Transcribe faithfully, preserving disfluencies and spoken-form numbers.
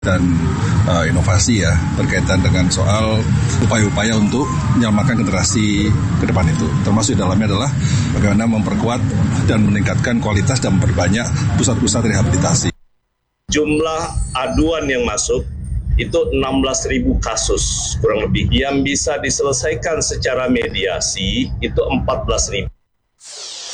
dan uh, inovasi ya berkaitan dengan soal upaya-upaya untuk menyelamatkan generasi ke depan itu. Termasuk dalamnya adalah bagaimana memperkuat dan meningkatkan kualitas dan memperbanyak pusat-pusat rehabilitasi. Jumlah aduan yang masuk itu enam belas ribu kasus kurang lebih. Yang bisa diselesaikan secara mediasi itu empat belas ribu.